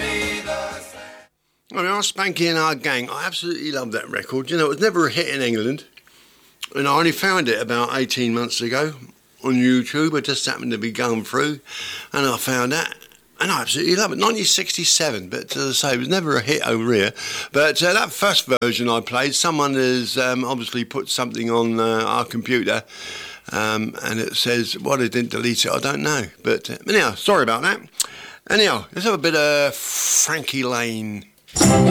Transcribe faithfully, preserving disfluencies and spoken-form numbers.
I mean, our Spanky and Our Gang, I absolutely love that record. You know, it was never a hit in England, and I only found it about eighteen months ago on YouTube. I just happened to be going through, and I found that, and I absolutely love it. nineteen sixty-seven, but as I say, it was never a hit over here. But uh, that first version I played, someone has um, obviously put something on uh, our computer, um, and it says, why they didn't delete it, I don't know. But uh, anyhow, sorry about that. Anyhow, let's have a bit of Frankie Lane.